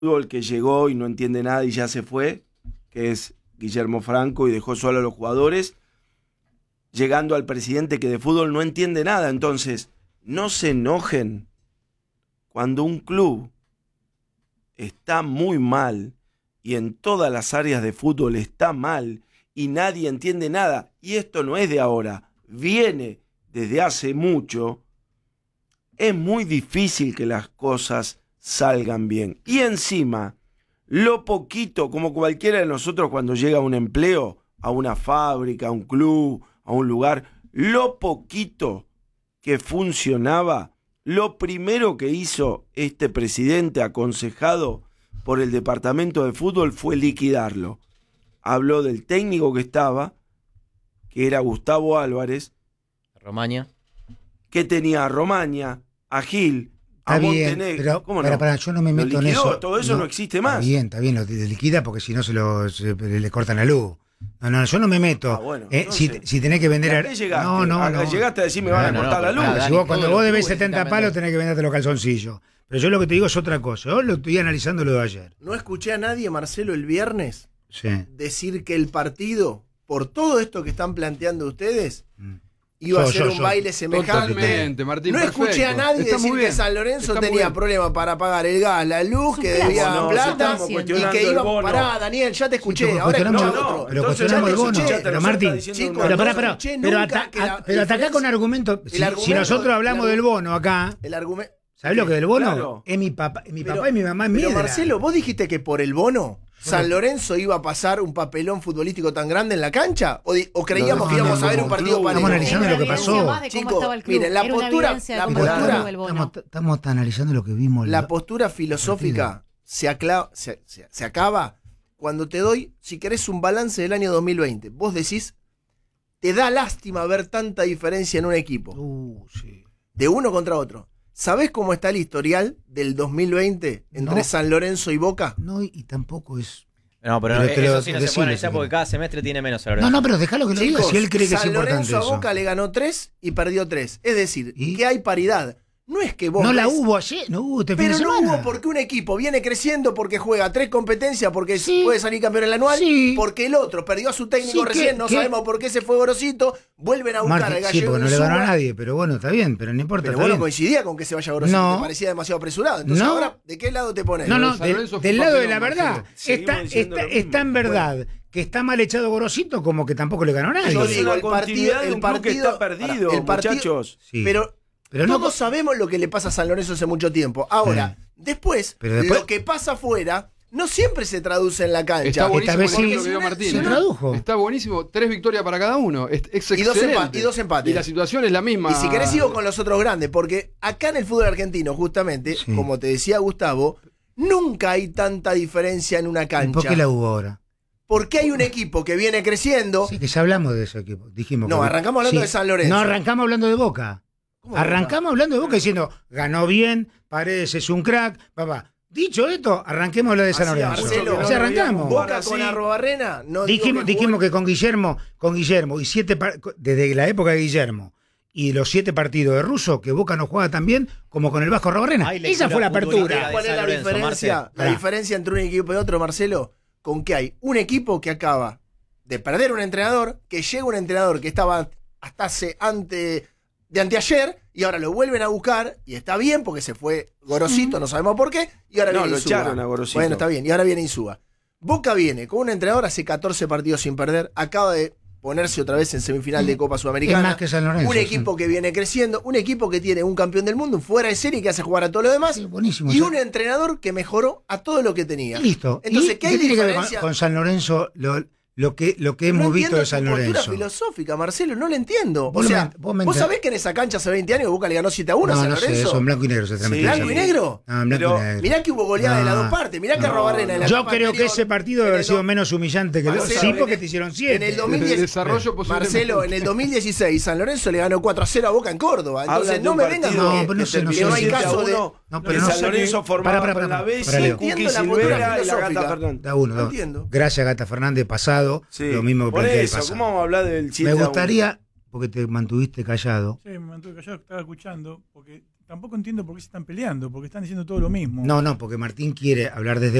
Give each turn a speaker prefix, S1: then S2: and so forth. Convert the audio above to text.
S1: fútbol que llegó y no entiende nada y ya se fue, que es Guillermo Franco, y dejó solo a los jugadores, llegando al presidente que de fútbol no entiende nada. Entonces, no se enojen cuando un club está muy mal y en todas las áreas de fútbol está mal y nadie entiende nada. Y esto no es de ahora, viene desde hace mucho. Es muy difícil que las cosas salgan bien. Y encima, lo poquito, como cualquiera de nosotros cuando llega a un empleo, a una fábrica, a un club, a un lugar, lo poquito que funcionaba, lo primero que hizo este presidente aconsejado por el departamento de fútbol fue liquidarlo. Habló del técnico que estaba, que era Gustavo Álvarez.
S2: Romaña.
S1: Que tenía a Romaña, a Gil, a Montenegro.
S3: Pero,
S1: ¿cómo no?
S3: para, yo no me meto en eso.
S1: Todo eso no existe más.
S3: Está bien, lo liquida porque si no le cortan la luz. No, yo no me meto.
S1: Bueno,
S3: si tenés que vender...
S1: ¿A qué llegaste?
S3: No.
S1: Llegaste a decir me van a cortar la luz.
S3: Si cuando vos debés 70 palos tenés que venderte los calzoncillos. Pero yo lo que te digo es otra cosa. Yo lo estoy analizando lo de ayer.
S4: No escuché a nadie, Marcelo, el viernes
S3: sí.
S4: decir que el partido, por todo esto que están planteando ustedes, iba a ser un baile semejante.
S5: Totalmente, Martín,
S4: no
S5: perfecto.
S4: Escuché a nadie decir que San Lorenzo tenía problemas para pagar el gas, la luz, que debía plata y que iba... Pará, Daniel, ya te escuché.
S3: Ahora escuché otro. Pero cuestionamos el bono. Pero Martín, pero atacá con argumentos. Si nosotros hablamos del bono acá... ¿Sabés lo que es el bono?
S1: Claro.
S3: Es mi papá y mi mamá en
S4: Pero Marcelo, vos dijiste que por el bono ¿San Lorenzo iba a pasar un papelón futbolístico tan grande en la cancha? ¿O creíamos que íbamos a ver un partido parejo?
S3: Estamos analizando lo que pasó.
S4: Chicos, miren, la postura
S3: estamos analizando lo que vimos.
S4: La postura filosófica se acaba cuando te doy, si querés, un balance del año 2020. Vos decís, te da lástima ver tanta diferencia en un equipo.
S3: Sí.
S4: De uno contra otro. ¿Sabés cómo está el historial del 2020 entre San Lorenzo y Boca?
S3: No, y tampoco es...
S2: No, pero eso sí no se puede analizar porque cada semestre tiene menos San Lorenzo.
S3: No, pero déjalo que lo diga si él cree que es importante eso.
S4: San Lorenzo a Boca le ganó 3 y perdió 3. Es decir, que hay paridad. No es que vos...
S3: No la hubo ayer, no hubo este fin de semana.
S4: Pero no hubo porque un equipo viene creciendo, porque juega 3 competencias, porque puede salir campeón en el anual, porque el otro perdió a su técnico recién, no sabemos por qué se fue Gorosito, vuelven a buscar al Gallego.
S3: Sí, porque no le ganó a nadie, pero bueno, está bien, pero no importa.
S4: Pero vos no coincidía con que se vaya Gorosito, te parecía demasiado apresurado. Entonces ahora, ¿de qué lado te pones?
S3: No, del lado de la verdad. Está en verdad. Que está mal echado Gorosito, como que tampoco le ganó a nadie.
S1: Yo digo, el partido está perdido, muchachos.
S4: Pero todos sabemos lo que le pasa a San Lorenzo hace mucho tiempo. Ahora, después, lo que pasa afuera no siempre se traduce en la cancha.
S5: Está buenísimo
S4: lo que dio
S5: Martín.
S3: Se tradujo.
S5: Está buenísimo. 3 victorias para cada uno. Es excelente.
S4: Y 2 empates.
S5: Y la situación es la misma.
S4: Y si querés sigo con los otros grandes, porque acá en el fútbol argentino, justamente, como te decía Gustavo, nunca hay tanta diferencia en una cancha.
S3: ¿Por qué la hubo ahora?
S4: Porque hay un equipo que viene creciendo.
S3: Sí, que ya hablamos de ese equipo. Dijimos
S4: arrancamos hablando de San Lorenzo.
S3: No, arrancamos hablando de Boca. Arrancamos hablando de Boca diciendo, ganó bien, Paredes es un crack, papá. Dicho esto, arranquemos a hablar de San Lorenzo.
S4: Marcelo,
S3: arrancamos.
S4: Boca con Arrobarrena.
S3: Dijimos que con Guillermo, y desde la época de Guillermo, y los 7 partidos de Russo, que Boca no juega tan bien como con el Vasco Arrobarrena. Esa fue la apertura.
S4: ¿Cuál es la diferencia? La diferencia entre un equipo y otro, Marcelo, con que hay un equipo que acaba de perder un entrenador, que llega un entrenador que estaba hasta de anteayer, y ahora lo vuelven a buscar, y está bien porque se fue Gorosito, no sabemos por qué, y ahora viene
S1: lo
S4: Insúa.
S1: echaron a Gorosito.
S4: Bueno, está bien, y ahora viene Insúa. Boca viene con un entrenador hace 14 partidos sin perder, acaba de ponerse otra vez en semifinal de Copa Sudamericana.
S3: Es más que San Lorenzo,
S4: un equipo que viene creciendo, un equipo que tiene un campeón del mundo, un fuera de serie que hace jugar a todo lo demás,
S3: buenísimo,
S4: y un entrenador que mejoró a todo lo que tenía.
S3: Listo.
S4: Entonces, ¿qué hay
S3: tiene que ver
S4: diferencia?
S3: con San Lorenzo? Lo que hemos visto de San Lorenzo.
S4: Postura filosófica, Marcelo, no lo entiendo.
S3: Vos
S4: sabés que en esa cancha hace 20 años Boca le ganó 7-1 a San Lorenzo.
S3: Sé, eso en blanco y negro se transmitió.
S4: ¿Blanco y negro?
S3: No, en blanco y negro.
S4: Mirá que hubo goleada de las dos partes. Mirá que Arrobarrena en la
S3: Yo creo que ese partido debe haber sido menos humillante que el otro. Sí, porque te hicieron 7.
S4: En el 2010, Marcelo, en el 2016 San Lorenzo le ganó 4-0 a Boca en Córdoba. Entonces no me vengas
S3: que
S4: no hay caso de...
S1: pero San Lorenzo formaba con la Bessi, Cookie Silvera y la Gata Fernández.
S3: Da uno. Gracias, Gata Fernández, pasado. Lo mismo que
S1: por eso, ¿cómo vamos a hablar del 7-1?
S3: Me gustaría, porque te mantuviste callado.
S6: Sí, me mantuve callado, estaba escuchando, porque tampoco entiendo por qué se están peleando, porque están diciendo todo lo mismo.
S3: No, porque Martín quiere hablar desde